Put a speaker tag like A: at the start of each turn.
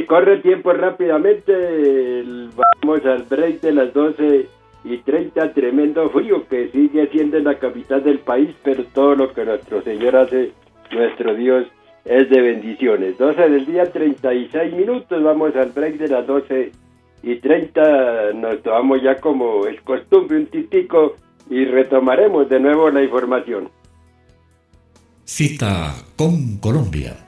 A: corre el tiempo rápidamente. Vamos al break de las 12:30. Tremendo frío que sigue siendo en la capital del país, pero todo lo que nuestro Señor hace, nuestro Dios, es de bendiciones. 12 del día, 36 minutos. Vamos al break de las 12:30. Nos tomamos ya, como es costumbre, un titico y retomaremos de nuevo la información.
B: Cita con Colombia.